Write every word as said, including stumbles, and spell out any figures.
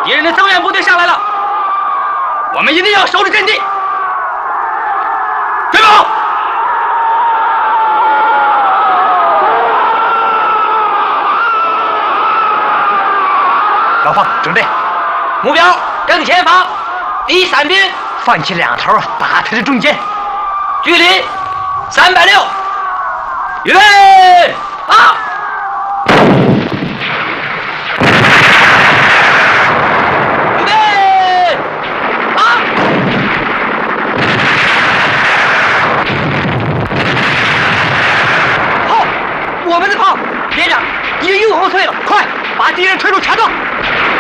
敌人的增援部队上来了，我们一定要守住阵地。追跑！ 老方准备， 目标正前方，第三兵， 放起两头，打他的中间， 距离三百六，预备，啊！